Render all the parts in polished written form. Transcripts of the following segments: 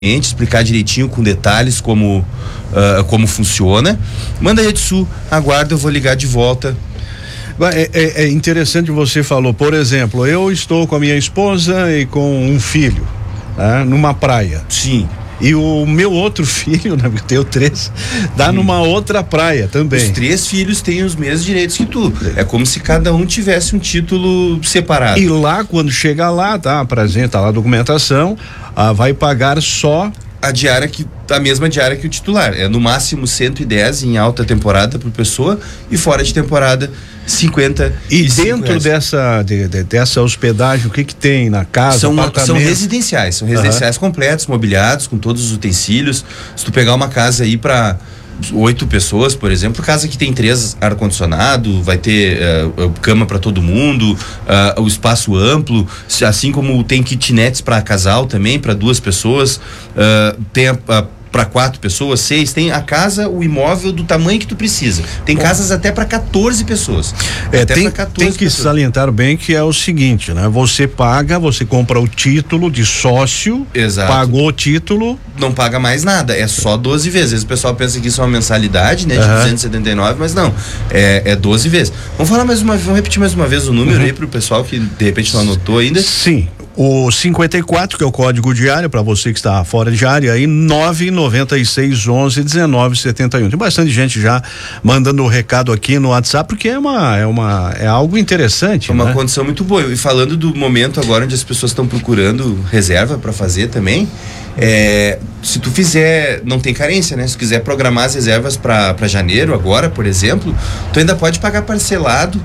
explicar direitinho com detalhes como funciona. Manda a Rede Sul, aguarda, eu vou ligar de volta. É interessante que você falou, por exemplo, eu estou com a minha esposa e com um filho, numa praia. Sim. E o meu outro filho, né, eu tenho 3, numa outra praia também. Os 3 filhos têm os mesmos direitos que tu. É como se cada um tivesse um título separado. E lá, quando chega lá, apresenta lá a documentação, vai pagar só a mesma diária que o titular. É no máximo 110 em alta temporada por pessoa e fora de temporada 50. E dentro dessa hospedagem, o que tem na casa? São residenciais, completos, mobiliados, com todos os utensílios. Se tu pegar uma casa aí para 8 pessoas, por exemplo, casa que tem 3 ar-condicionado, vai ter cama para todo mundo, o espaço amplo, assim como tem kitnets para casal também, para 2 pessoas, tem para 4 pessoas, 6, tem a casa, o imóvel do tamanho que tu precisa. Tem casas até para 14 pessoas. Tem que salientar bem que é o seguinte, né? Você compra o título de sócio. Exato. Pagou o título, não paga mais nada, é só 12 vezes. Às vezes o pessoal pensa que isso é uma mensalidade, né? De 279, mas não, é 12 vezes. Vamos repetir mais uma vez o número aí pro pessoal que de repente não anotou ainda. Sim. O 54, que é o código de área, para você que está fora de área, aí 996 11 19 71. Tem bastante gente já mandando o recado aqui no WhatsApp, porque é algo interessante. É uma condição muito boa. E falando do momento agora onde as pessoas estão procurando reserva para fazer também, se tu fizer, não tem carência, né? Se tu quiser programar as reservas para janeiro agora, por exemplo, tu ainda pode pagar parcelado.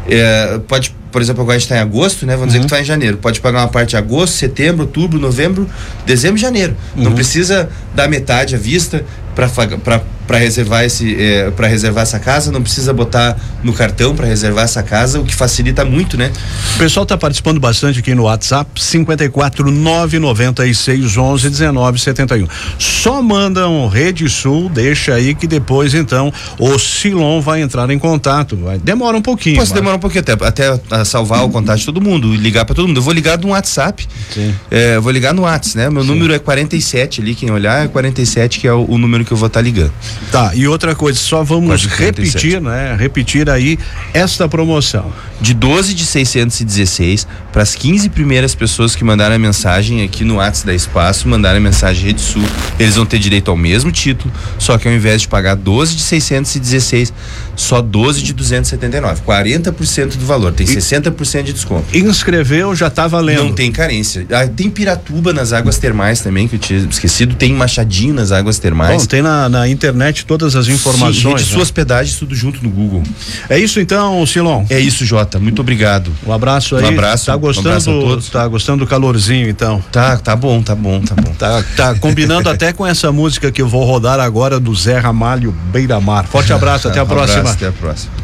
Por exemplo, agora a gente está em agosto, né? Vamos dizer que tu vai em janeiro. Pode pagar uma parte em agosto, setembro, outubro, novembro, dezembro e janeiro. Não precisa dar metade à vista para reservar para reservar essa casa, não precisa botar no cartão para reservar essa casa, o que facilita muito, né? O pessoal tá participando bastante aqui no WhatsApp, 54 996 11 19 71. Só mandam Rede Sul, deixa aí que depois então o Silon vai entrar em contato. Demora um pouquinho. Pode demorar um pouquinho até salvar o contato de todo mundo, ligar para todo mundo. Eu vou ligar no WhatsApp. Sim. Vou ligar no WhatsApp, né? Meu número é 47 ali, quem olhar é 47, que é o número que eu vou estar ligando. Tá, e outra coisa, só vamos repetir, né? Repetir aí esta promoção. De 12 de 616 para as 15 primeiras pessoas que mandaram a mensagem aqui no WhatsApp da Espaço, mandaram a mensagem Rede Sul, eles vão ter direito ao mesmo título, só que ao invés de pagar 12 de 616, só 12 de 279, 40% do valor, tem 60% de desconto. Inscreveu, já tá valendo. Não tem carência. Tem Piratuba nas águas termais também, que eu tinha esquecido, tem Machadinho nas águas termais. Bom, tem na internet todas as informações. Sim, Rede Sul Hospedagem, tudo junto no Google. É isso então, Silon? É isso, Jota, muito obrigado. Um abraço aí. Um abraço. Tá gostando, um abraço a todos. Tá gostando do calorzinho então? Tá bom. Tá combinando até com essa música que eu vou rodar agora do Zé Ramalho, Beira Mar. Forte abraço, até a próxima. Até a próxima.